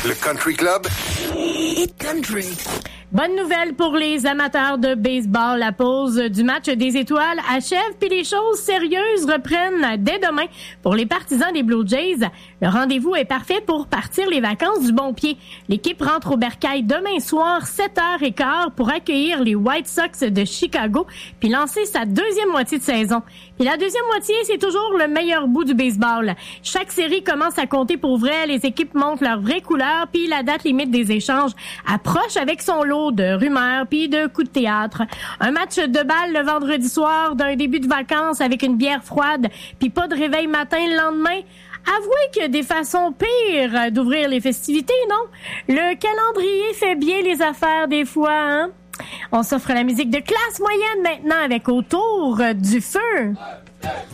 Le Country Club. Hit Country. Bonne nouvelle pour les amateurs de baseball. La pause du match des étoiles achève, puis les choses sérieuses reprennent dès demain pour les partisans des Blue Jays. Le rendez-vous est parfait pour partir les vacances du bon pied. L'équipe rentre au bercail demain soir, 7h15, pour accueillir les White Sox de Chicago, puis lancer sa deuxième moitié de saison. Puis la deuxième moitié, c'est toujours le meilleur bout du baseball. Chaque série commence à compter pour vrai, les équipes montrent leur vraie couleur, puis la date limite des échanges approche avec son lot de rumeurs puis de coups de théâtre. Un match de balle le vendredi soir d'un début de vacances avec une bière froide puis pas de réveil matin le lendemain. Avouez qu'il y a des façons pires d'ouvrir les festivités, non? Le calendrier fait bien les affaires des fois, hein? On s'offre la musique de classe moyenne maintenant avec Autour du feu.